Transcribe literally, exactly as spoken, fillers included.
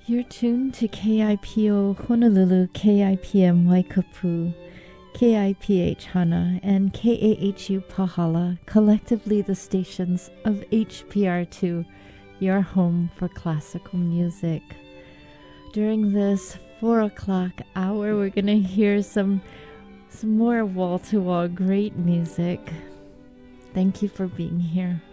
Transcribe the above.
You're tuned to K I P O Honolulu, K I P M Waikapu, K I P H Hana, and K A H U Pahala, collectively the stations of H P R two, your home for classical music. During this four o'clock hour, we're going to hear some, some more wall-to-wall great music. Thank you for being here.